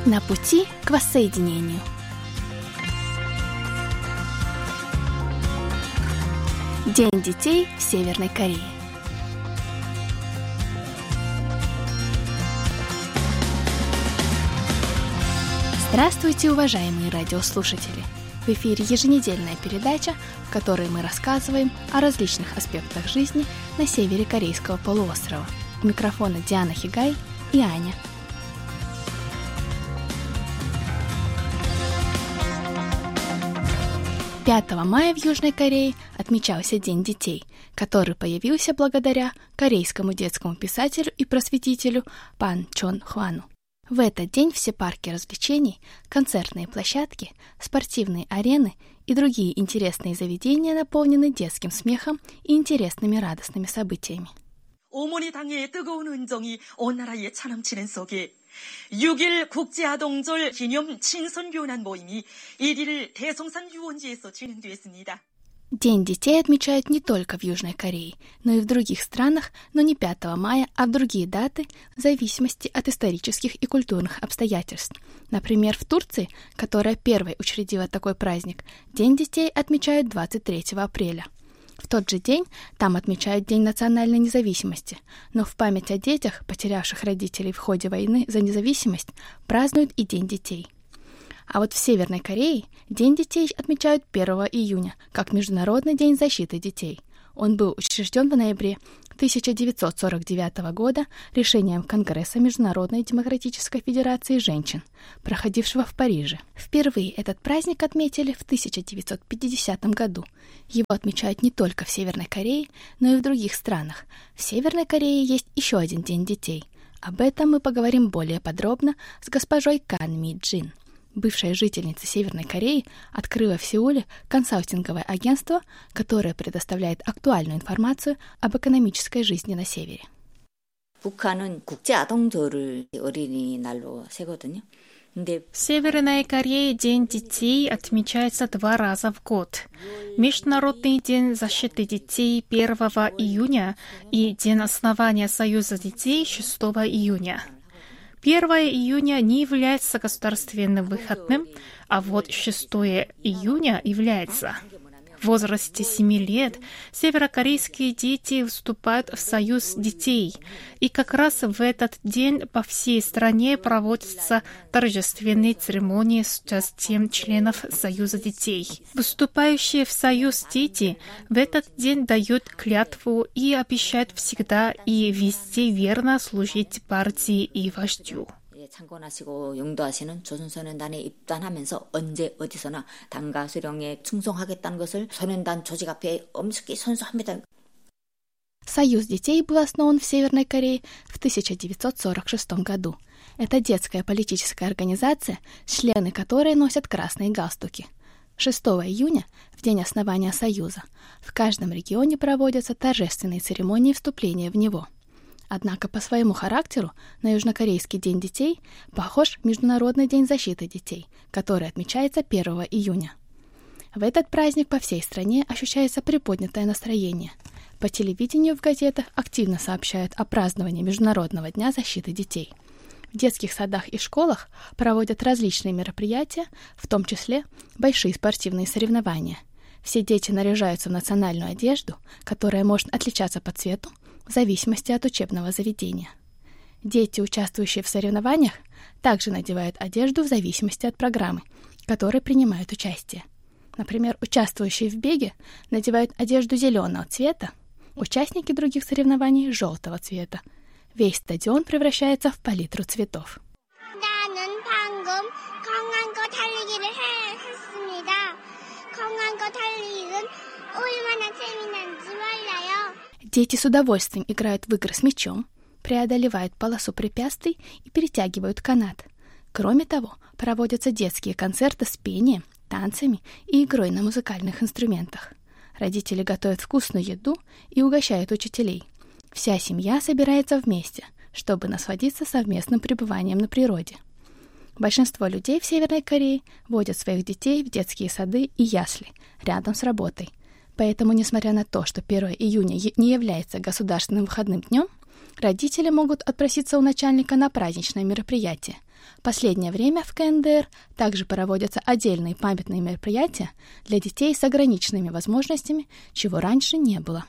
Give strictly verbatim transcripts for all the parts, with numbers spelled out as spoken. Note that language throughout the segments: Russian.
На пути к воссоединению. День детей в Северной Корее. Здравствуйте, уважаемые радиослушатели! В эфире еженедельная передача, в которой мы рассказываем о различных аспектах жизни на севере Корейского полуострова. У микрофона Диана Хигай и Аня. пятого мая в Южной Корее отмечался День детей, который появился благодаря корейскому детскому писателю и просветителю Пан Чон Хвану. В этот день все парки развлечений, концертные площадки, спортивные арены и другие интересные заведения наполнены детским смехом и интересными радостными событиями. 어머니 당의 뜨거운 은정이 온 나라에 차넘치는 속에 육일 국제아동절 기념 친선교환 모임이 일 일 대성산 유원지에서 진행됐습니다. День детей отмечают не только в Южной Корее, но и в других странах, но не пятого мая, а в другие даты, в зависимости от исторических и культурных обстоятельств. Например, в Турции, которая первой учредила такой праздник, День детей отмечают двадцать третьего апреля. В тот же день там отмечают День национальной независимости, но в память о детях, потерявших родителей в ходе войны за независимость, празднуют и День детей. А вот в Северной Корее День детей отмечают первого июня, как Международный день защиты детей. Он был учрежден в ноябре тысяча девятьсот сорок девятого года решением Конгресса Международной демократической федерации женщин, проходившего в Париже. Впервые этот праздник отметили в тысяча девятьсот пятидесятом году. Его отмечают не только в Северной Корее, но и в других странах. В Северной Корее есть еще один День детей. Об этом мы поговорим более подробно с госпожой Кан Ми Джин. Бывшая жительница Северной Кореи открыла в Сеуле консалтинговое агентство, которое предоставляет актуальную информацию об экономической жизни на севере. 북한은 국제아동절을 어린이날로 세거든요. В Северной Корее День детей отмечается два раза в год. Международный день защиты детей первого июня и День основания Союза детей шестого июня. первого июня не является государственным выходным, а вот шестого июня является. В возрасте семи лет северокорейские дети вступают в Союз детей, и как раз в этот день по всей стране проводятся торжественные церемонии с участием членов Союза детей. Вступающие в Союз дети в этот день дают клятву и обещают всегда и везде верно служить партии и вождю. 창건하시고 용도하시는 조선소년단에 입단하면서 언제 어디서나 당과 수령에 충성하겠다는 것을 소년단 조직 앞에 엄숙히 선수합니다. Союз детей был основан в Северной Корее в тысяча девятьсот сорок шестом году. Это детская политическая организация, члены которой носят красные галстуки. шестого июня, в день основания Союза, в каждом регионе проводятся торжественные церемонии вступления в него. Однако по своему характеру на Южнокорейский День детей похож Международный день защиты детей, который отмечается первого июня. В этот праздник по всей стране ощущается приподнятое настроение. По телевидению и в газетах активно сообщают о праздновании Международного дня защиты детей. В детских садах и школах проводят различные мероприятия, в том числе большие спортивные соревнования. Все дети наряжаются в национальную одежду, которая может отличаться по цвету, в зависимости от учебного заведения. Дети, участвующие в соревнованиях, также надевают одежду в зависимости от программы, в которой принимают участие. Например, участвующие в беге надевают одежду зеленого цвета, участники других соревнований – желтого цвета. Весь стадион превращается в палитру цветов. 나는 방금 강한 거 달리기를 했습니다. 강한 거 달리기는 얼마나 재미난지 몰라요. Дети с удовольствием играют в игры с мячом, преодолевают полосу препятствий и перетягивают канат. Кроме того, проводятся детские концерты с пением, танцами и игрой на музыкальных инструментах. Родители готовят вкусную еду и угощают учителей. Вся семья собирается вместе, чтобы насладиться совместным пребыванием на природе. Большинство людей в Северной Корее водят своих детей в детские сады и ясли рядом с работой. Поэтому, несмотря на то, что первого июня не является государственным выходным днем, Родители могут отпроситься у начальника на праздничное мероприятие. В последнее время в КНДР также проводятся отдельные памятные мероприятия для детей с ограниченными возможностями, чего раньше не было.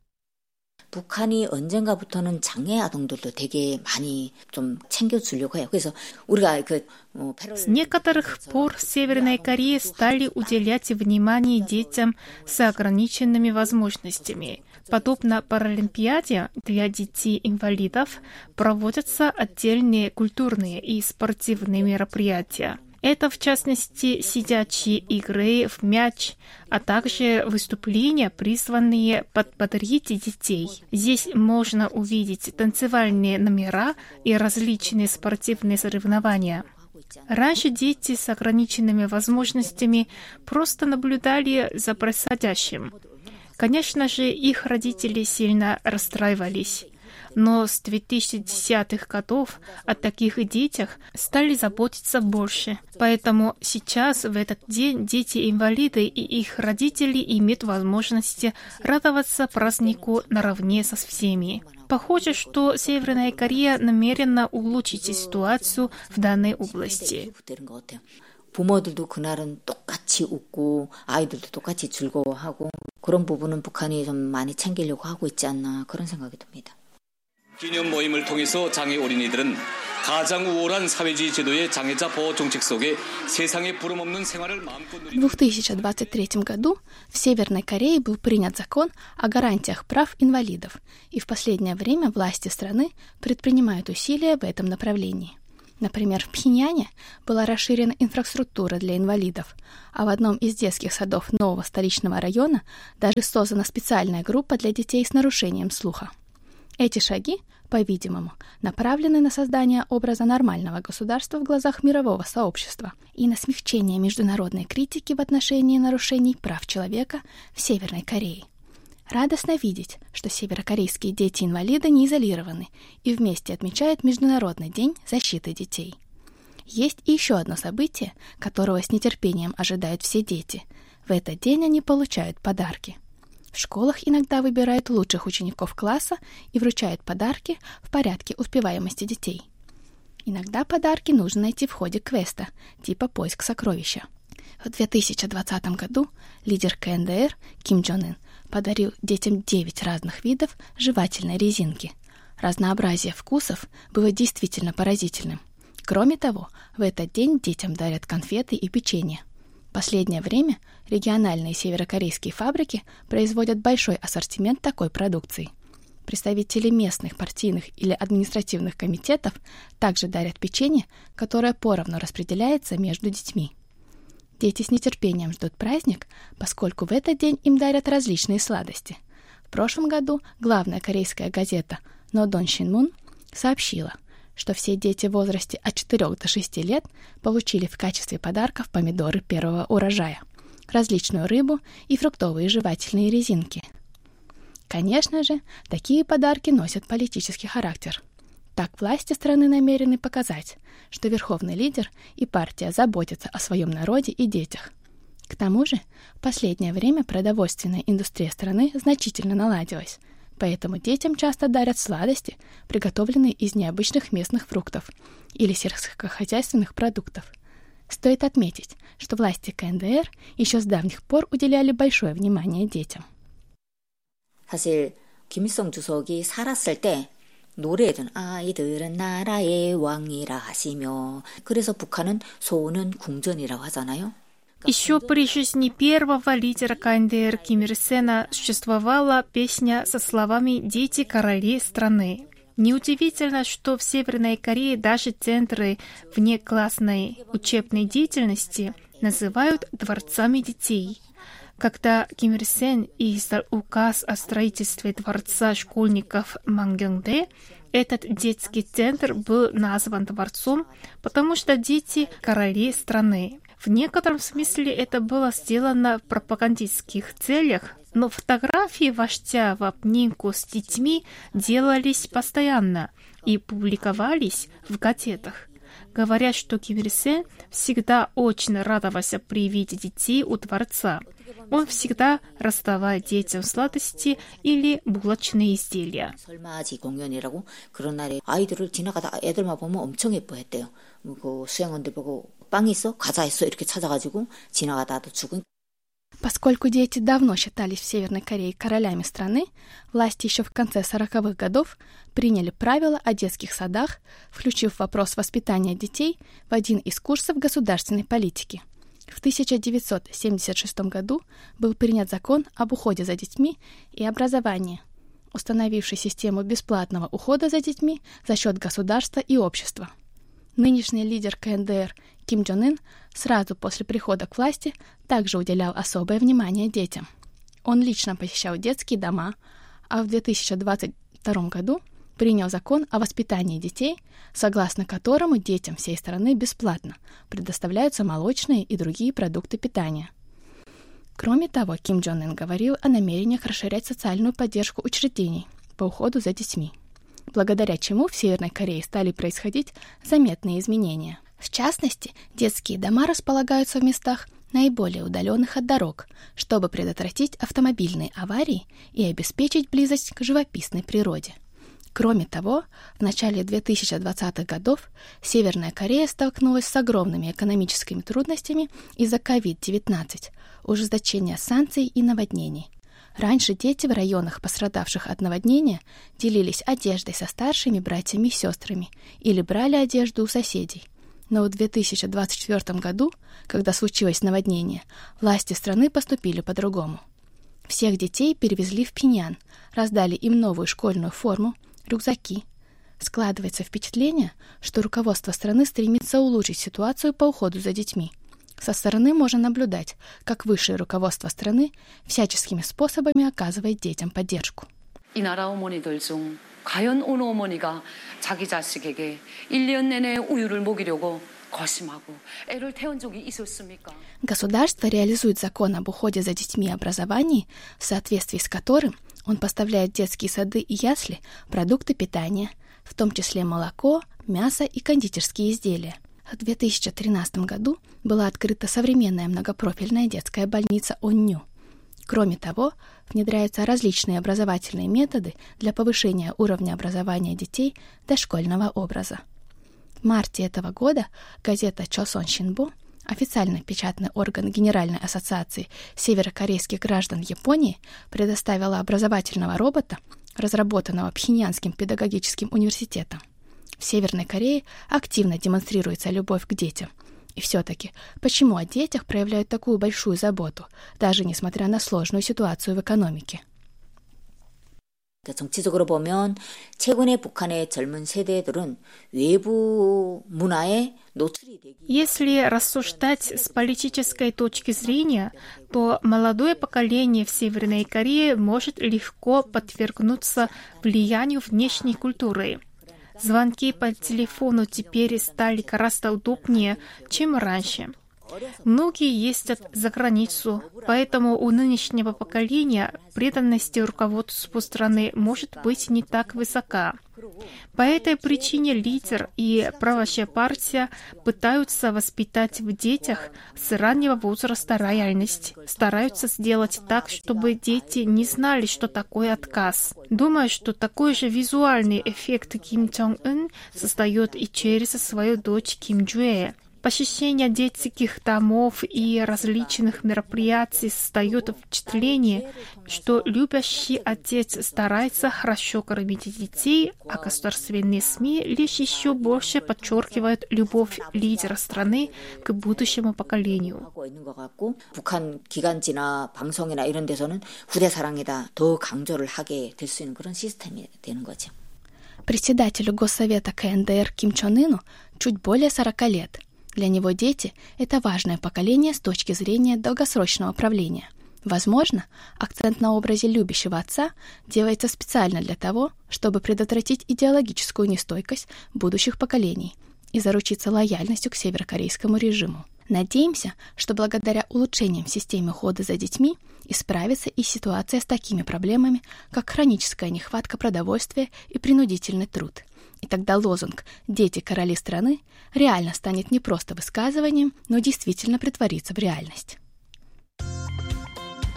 북한이 언젠가부터는 장애 아동들도 되게 많이 좀 챙겨주려고 해요. 그래서 우리가 그 С некоторых пор в Северной Корее стали уделять внимание детям с ограниченными возможностями. Подобно Паралимпиаде для детей-инвалидов проводятся отдельные культурные и спортивные мероприятия. Это, в частности, сидячие игры в мяч, а также выступления, призванные подбодрить детей. Здесь можно увидеть танцевальные номера и различные спортивные соревнования. Раньше дети с ограниченными возможностями просто наблюдали за происходящим. Конечно же, их родители сильно расстраивались. Но с две тысячи десятых годов о таких детях стали заботиться больше. Поэтому сейчас, в этот день, дети-инвалиды и их родители имеют возможность радоваться празднику наравне со всеми. Похоже, что Северная Корея намерена улучшить ситуацию в данной области. 부모들도 그날은 똑같이 웃고 아이들도 똑같이 즐거워하고 그런 부분은 북한이 좀 많이 챙기려고 하고 있지 않나 그런 생각이 듭니다. 기념 모임을 통해서 장애 어린이들은 가장 우월한 사회주의 제도의 장애자 보호 정책 속에 세상에 부름없는 생활을 마음껏 누리는 В две тысячи двадцать третьем году в Северной Корее был принят закон о гарантиях прав инвалидов, и в последнее время власти страны предпринимают усилия в этом направлении. Например, в Пхеньяне была расширена инфраструктура для инвалидов, а в одном из детских садов нового столичного района даже создана специальная группа для детей с нарушением слуха. Эти шаги, по-видимому, направлены на создание образа нормального государства в глазах мирового сообщества и на смягчение международной критики в отношении нарушений прав человека в Северной Корее. Радостно видеть, что северокорейские дети-инвалиды не изолированы и вместе отмечают Международный день защиты детей. Есть и еще одно событие, которого с нетерпением ожидают все дети. В этот день они получают подарки. В школах иногда выбирают лучших учеников класса и вручают подарки в порядке успеваемости детей. Иногда подарки нужно найти в ходе квеста, типа поиск сокровища. В две тысячи двадцатом году лидер КНДР Ким Чен Ын подарил детям девять разных видов жевательной резинки. Разнообразие вкусов было действительно поразительным. Кроме того, в этот день детям дарят конфеты и печенье. В последнее время региональные северокорейские фабрики производят большой ассортимент такой продукции. Представители местных партийных или административных комитетов также дарят печенье, которое поровну распределяется между детьми. Дети с нетерпением ждут праздник, поскольку в этот день им дарят различные сладости. В прошлом году главная корейская газета Нодон Шинмун сообщила, что все дети в возрасте от четырёх до шести лет получили в качестве подарков помидоры первого урожая, различную рыбу и фруктовые жевательные резинки. Конечно же, такие подарки носят политический характер. Так власти страны намерены показать, что верховный лидер и партия заботятся о своем народе и детях. К тому же, в последнее время продовольственная индустрия страны значительно наладилась, поэтому детям часто дарят сладости, приготовленные из необычных местных фруктов или сельскохозяйственных продуктов. Стоит отметить, что власти КНДР еще с давних пор уделяли большое внимание детям. 사실 김일성 주석이 살았을 때 노래든 아이들은 나라의 왕이라 하시며 그래서 북한은 소는 궁전이라고 하잖아요. Еще при жизни первого лидера КНДР Ким Ир Сена существовала песня со словами «Дети королей страны». Неудивительно, что в Северной Корее даже центры внеклассной учебной деятельности называют дворцами детей. Когда Ким Ир Сен издал указ о строительстве дворца школьников Мангёнгдэ, этот детский центр был назван дворцом, потому что дети – короли страны. В некотором смысле это было сделано в пропагандистских целях, но фотографии вождя в обнимку с детьми делались постоянно и публиковались в газетах. Говорят, что Ким Ир Сен всегда очень радовался при виде детей у дворца. Он всегда раздавал детям сладости или булочные изделия. 설맞이 공연이라고 그런 날에 아이들을 지나가다 애들만 보면 엄청 예뻐했대요. 그 수행원들 보고 빵이 있어? 과자 있어? 이렇게 찾아가지고 지나가다도 주고. Поскольку дети давно считались в Северной Корее королями страны, власти еще в конце сороковых годов приняли правила о детских садах, включив вопрос воспитания детей в один из курсов государственной политики. В тысяча девятьсот семьдесят шестом году был принят закон об уходе за детьми и образовании, установивший систему бесплатного ухода за детьми за счет государства и общества. Нынешний лидер КНДР Ким Чен Ын сразу после прихода к власти также уделял особое внимание детям. Он лично посещал детские дома, а в две тысячи двадцать втором году принял закон о воспитании детей, согласно которому детям всей страны бесплатно предоставляются молочные и другие продукты питания. Кроме того, Ким Чен Ын говорил о намерениях расширять социальную поддержку учреждений по уходу за детьми, благодаря чему в Северной Корее стали происходить заметные изменения. В частности, детские дома располагаются в местах, наиболее удаленных от дорог, чтобы предотвратить автомобильные аварии и обеспечить близость к живописной природе. Кроме того, в начале две тысячи двадцатых годов Северная Корея столкнулась с огромными экономическими трудностями из-за ковид девятнадцать, ужесточения санкций и наводнений. Раньше дети в районах, пострадавших от наводнения, делились одеждой со старшими братьями и сестрами или брали одежду у соседей. Но в две тысячи двадцать четвёртом году, когда случилось наводнение, власти страны поступили по-другому. Всех детей перевезли в Пинян, раздали им новую школьную форму, рюкзаки. Складывается впечатление, что руководство страны стремится улучшить ситуацию по уходу за детьми. Со стороны можно наблюдать, как высшее руководство страны всяческими способами оказывает детям поддержку. 이 나라 어머니들 중 과연 어느 어머니가 자기 자식에게 일 년 내내 우유를 먹이려고 거심하고 애를 태운 적이 있었습니까? Государство реализует закон об уходе за детьми и образовании, в соответствии с которым он поставляет в детские сады и ясли продукты питания, в том числе молоко, мясо и кондитерские изделия. В две тысячи тринадцатом году была открыта современная многопрофильная детская больница Онню. Кроме того, внедряются различные образовательные методы для повышения уровня образования детей дошкольного образа. В марте этого года газета Chosun Shinbo, официальный печатный орган Генеральной ассоциации северокорейских граждан Японии, предоставила образовательного робота, разработанного Пхеньянским педагогическим университетом. В Северной Корее активно демонстрируется любовь к детям. И все-таки, почему о детях проявляют такую большую заботу, даже несмотря на сложную ситуацию в экономике? 정치적으로 보면 최근에 북한의 젊은 세대들은 외부 문화에 노출이 되기. Если рассуждать с политической точки зрения, то молодое поколение в Северной Корее может легко подвергнуться влиянию внешней культуры. Звонки по телефону теперь стали гораздо удобнее, чем раньше. Многие ездят за границу, поэтому у нынешнего поколения преданность руководству страны может быть не так высока. По этой причине лидер и правящая партия пытаются воспитать в детях с раннего возраста лояльность, стараются сделать так, чтобы дети не знали, что такое отказ. Думаю, что такой же визуальный эффект Ким Чен Ын создает и через свою дочь Ким Чжуэ. Посещение детских домов и различных мероприятий создает впечатление, что любящий отец старается хорошо кормить детей, а государственные СМИ лишь еще больше подчеркивают любовь лидера страны к будущему поколению. 북한 기관지나 방송이나 이런 데서는 후대 사랑이다 더 강조를 하게 될 수 있는 그런 시스템이 되는 거죠. Председателю Госсовета КНДР Ким Чен Ыну чуть более сорока лет. Для него дети – это важное поколение с точки зрения долгосрочного правления. Возможно, акцент на образе любящего отца делается специально для того, чтобы предотвратить идеологическую нестойкость будущих поколений и заручиться лояльностью к северокорейскому режиму. Надеемся, что благодаря улучшениям в системе ухода за детьми исправится и ситуация с такими проблемами, как хроническая нехватка продовольствия и принудительный труд. И тогда лозунг «Дети – короли страны» реально станет не просто высказыванием, но действительно притворится в реальность.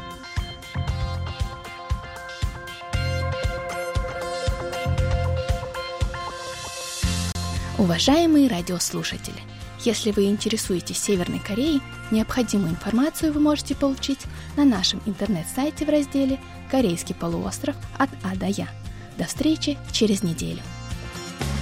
Уважаемые радиослушатели, если вы интересуетесь Северной Кореей, необходимую информацию вы можете получить на нашем интернет-сайте в разделе «Корейский полуостров от А до Я». До встречи через неделю.